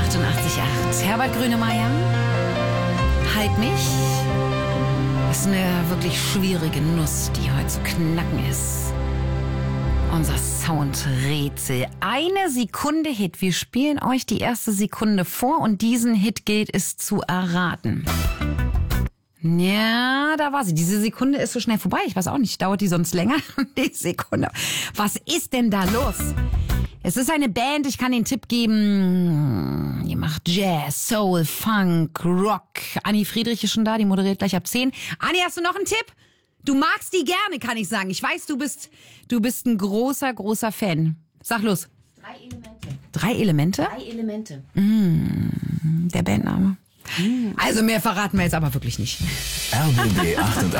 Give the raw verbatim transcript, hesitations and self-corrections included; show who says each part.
Speaker 1: achtundachtzig Komma acht. Herbert Grönemeyer, halt mich. Das ist eine wirklich schwierige Nuss, die heute zu knacken ist. Unser Soundrätsel. Eine Sekunde Hit. Wir spielen euch die erste Sekunde vor und diesen Hit gilt es zu erraten. Ja, da war sie. Diese Sekunde ist so schnell vorbei. Ich weiß auch nicht, dauert die sonst länger? Die Sekunde. Was ist denn da los? Es ist eine Band, ich kann den Tipp geben. Die macht Jazz, Soul, Funk, Rock. Anni Friedrich ist schon da, die moderiert gleich ab zehn. Anni, hast du noch einen Tipp? Du magst die gerne, kann ich sagen. Ich weiß, du bist, du bist ein großer, großer Fan. Sag los.
Speaker 2: Drei Elemente.
Speaker 1: Drei Elemente?
Speaker 2: Drei Elemente.
Speaker 1: Mm, der Bandname. Mm. Also mehr verraten wir jetzt aber wirklich nicht.
Speaker 3: R B B achtundachtzig